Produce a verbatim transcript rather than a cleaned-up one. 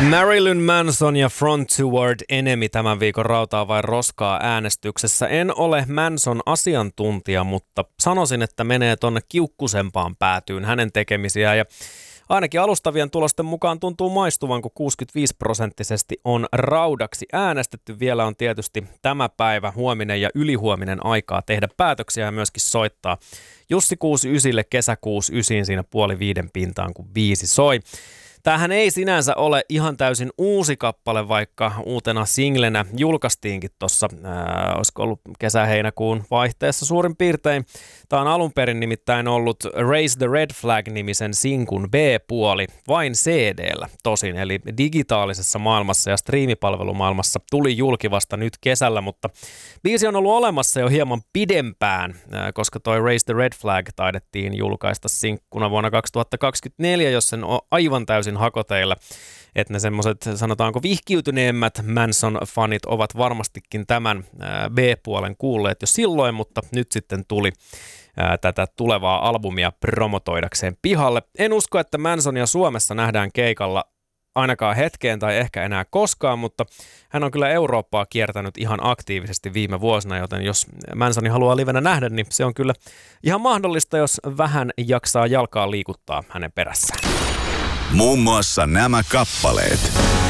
Marilyn Manson ja Front Toward Enemy tämän viikon rautaa vai roskaa äänestyksessä. En ole Manson asiantuntija, mutta sanoisin, että menee tonne kiukkusempaan päätyyn hänen tekemisiään. Ja ainakin alustavien tulosten mukaan tuntuu maistuvan, kun kuusikymmentäviisi prosenttisesti on raudaksi äänestetty. Vielä on tietysti tämä päivä, huominen ja ylihuominen aikaa tehdä päätöksiä ja myöskin soittaa Jussi kuusikymmentäyhdeksälle kesä kuusikymmentäyhdeksän siinä puoli viiden pintaan, kun biisi soi. Tämähän ei sinänsä ole ihan täysin uusi kappale, vaikka uutena singlenä julkaistiinkin tuossa, olisiko ollut kesä-heinäkuun vaihteessa suurin piirtein. Tämä on alun perin nimittäin ollut Raise the Red Flag-nimisen sinkun B-puoli, vain C D:llä tosin, eli digitaalisessa maailmassa ja striimipalvelumaailmassa tuli julki vasta nyt kesällä, mutta biisi on ollut olemassa jo hieman pidempään, koska toi Raise the Red Flag taidettiin julkaista sinkkuna vuonna kaksituhattakaksikymmentäneljä, jos sen on aivan täysin hakoteilla, että ne semmoiset, sanotaanko vihkiytyneemmät Manson-fanit ovat varmastikin tämän B-puolen kuulleet jo silloin, mutta nyt sitten tuli ää, tätä tulevaa albumia promotoidakseen pihalle. En usko, että Mansonia Suomessa nähdään keikalla ainakaan hetkeen tai ehkä enää koskaan, mutta hän on kyllä Eurooppaa kiertänyt ihan aktiivisesti viime vuosina, joten jos Mansoni haluaa livenä nähdä, niin se on kyllä ihan mahdollista, jos vähän jaksaa jalkaa liikuttaa hänen perässään. Muun muassa nämä kappaleet.